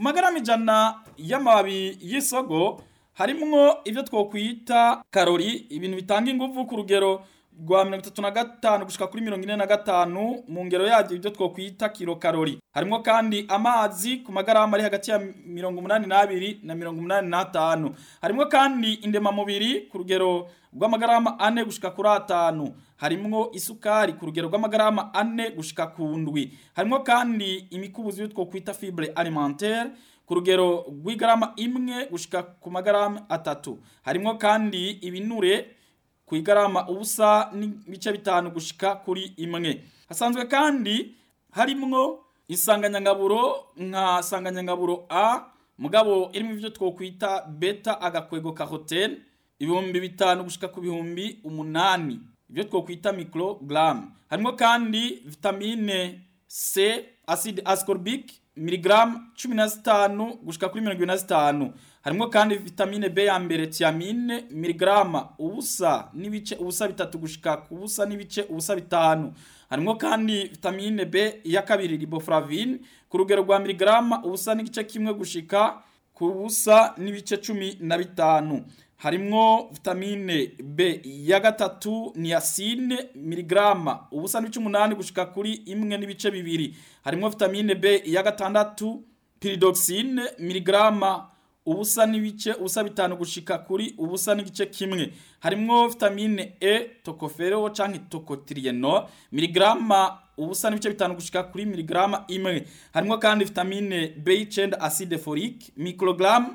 Mu magarama 100 y'amababi y'isogo harimwo ivyo twokwita karori, ibintu bitanga inguvu ku rugero rwa 35 gushika kuri 45 mu ngero yavyo ivyo twokwita kilokalori. Harimwo kandi amazi ku magarama ari hagati ya 82 na 85. Harimwo kandi indema mubiri ku rugero rw'amagarama 4 gushika kuri 5. Harimwo isukari ku rugero rw'amagarama 4 gushika ku 7. Harimwo kandi imikubuzi ivyo twokwita fibre alimentaire ku rugero rw'igarama 1 gushika ku magarama 3. Harimwo kandi ibinure ku igarama ubusa n'ibice 5 gushika kuri 1. Hasanzwe kandi harimwo insanganyangaburo nka sanganyangaburo A mugabo irimo ivyo twokwita beta agakwego carotene 5,000 gushika ku 8,000 ivyo twokwita microgram. Harimwo kandi vitamine C, acide ascorbic miligram 15 gushika kuri 25. Harimwo kandi vitamine B ya mbere thiamine miligrama ubusa n'ibice ubusa 3 gushika ku busa n'ibice ubusa 5. Harimwo kandi vitamine B ya kabiri riboflavine ku rugero rwa miligrama ubusa n'igice kimwe gushika ku busa n'ibice 15. Harimwo vitamine B ya gatatu niacine miligrama ubusa n'ibice 8 gushika kuri 1 n'ibice 2. Harimwo vitamine B ya gatandatu pyridoxine miligrama ubusa n'ibice ubusa 5 gushika kuri ubusa n'igice kimwe. Harimwo vitamine E tocopherol canke tocotrienol miligrama ubusa n'ibice 5 gushika kuri miligrama 1. Harimwo kandi vitamine B9 acide folique microgram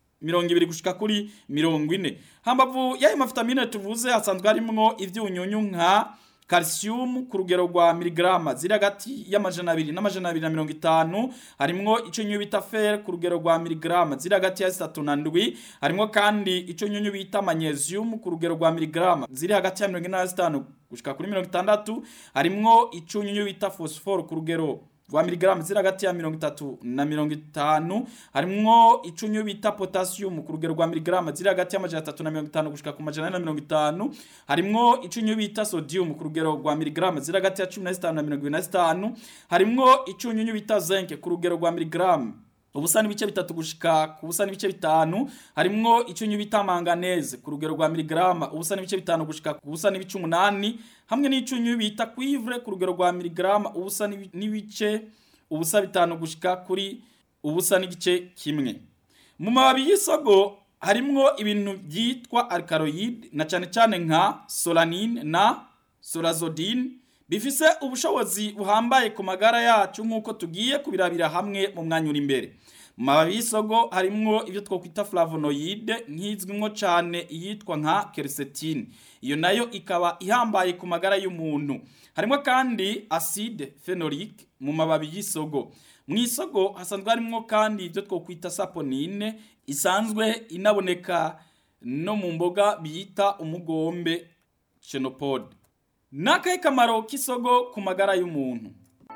20 gushika kuri 40. Hambavu y'ayo mavitamine tuvuze hasanzwe harimwo ivyunyunyu nka calcium ku rugero rwa miligrama ziri hagati y'amajana 2 n'amajana 250. Harimwo icyunyu bita fer ku rugero rwa miligrama ziri hagati ya 3 na 7. Harimwo kandi icyunyu bita magnesium ku rugero rwa miligrama ziri hagati ya 45 gushika kuri 60. Harimwo icyunyu bita phosphore ku rugero rwa miligrama ziri hagati ya 30 na 50. Harimwo icyunyu bita potassium ku rugero rwa miligrama ziri hagati ya 350 gushika ku 450. Harimwo icyunyu bita sodium ku rugero rwa miligrama ziri hagati ya 15 na 25. Harimwo icyunyu bita zinc ku rugero rwa miligrama ubusa n'ibice 3 gushika ku busa n'ibice 5. Harimwo icyunyu bita manganese ku rugero rwa miligrama ubusa n'ibice 5 gushika ku busa n'ibice 8. Hamwe n'icyunyu bita cuivre ku rugero rwa miligrama ubusa n'ibice ubusa 5 gushika kuri ubusa n'igice kimwe. Mu mababi y'isogo harimwo ibintu byitwa alkaloid na cyane cyane nka solanine na sorazodine bifise ubushobozi buhambaye ku magara yacu nk'uko tugiye kubirabira hamwe mu mwanya uri imbere. Mu mababi y'isogo harimwo ivyo twokwita flavonoide nkizwimwo cyane iyitwa nka quercétine, iyo nayo ikaba ihambaye ku magara y'umuntu. Harimwo kandi acide phénolique mu mababi y'isogo. Mu isogo hasanzwe harimwo kandi ivyo twokwita saponine isanzwe inaboneka no mu mboga bita umugombe chenopode. Nakahe kamaro k'isogo ku magara y'umuntu?